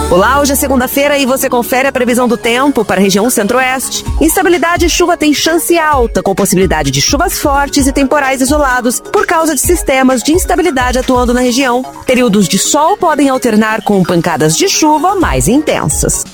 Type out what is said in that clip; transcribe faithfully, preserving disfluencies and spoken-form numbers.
Olá, hoje é segunda-feira e você confere a previsão do tempo para a região centro-oeste. Instabilidade e chuva tem chance alta, com possibilidade de chuvas fortes e temporais isolados por causa de sistemas de instabilidade atuando na região. Períodos de sol podem alternar com pancadas de chuva mais intensas.